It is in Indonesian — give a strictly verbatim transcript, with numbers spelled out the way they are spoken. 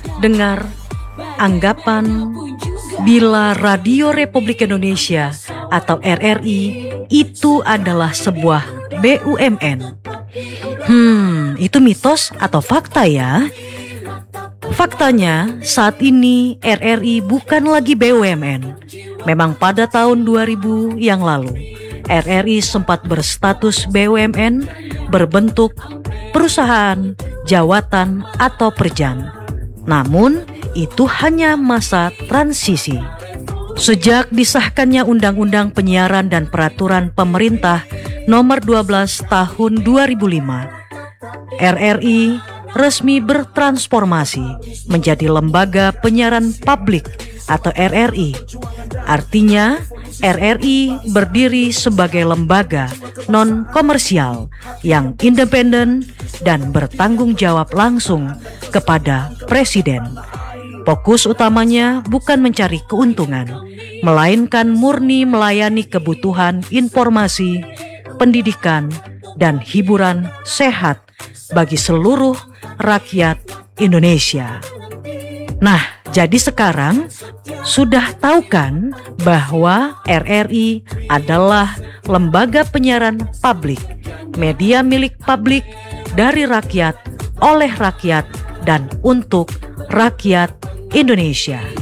dengar anggapan bila Radio Republik Indonesia atau R R I itu adalah sebuah B U M N. Hmm, itu mitos atau fakta ya? Faktanya, saat ini R R I bukan lagi B U M N. Memang pada tahun dua ribu yang lalu, R R I sempat berstatus B U M N berbentuk perusahaan, jawatan, atau perjan. Namun, itu hanya masa transisi. Sejak disahkannya Undang-Undang Penyiaran dan Peraturan Pemerintah Nomor dua belas Tahun dua ribu lima, R R I resmi bertransformasi menjadi Lembaga Penyiaran Publik atau R R I. Artinya, R R I berdiri sebagai lembaga non-komersial yang independen dan bertanggung jawab langsung kepada Presiden. Fokus utamanya bukan mencari keuntungan, melainkan murni melayani kebutuhan informasi, pendidikan, dan hiburan sehat bagi seluruh rakyat Indonesia. Nah, jadi sekarang sudah tahu kan bahwa R R I adalah lembaga penyiaran publik, media milik publik, dari rakyat, oleh rakyat, dan untuk rakyat Indonesia.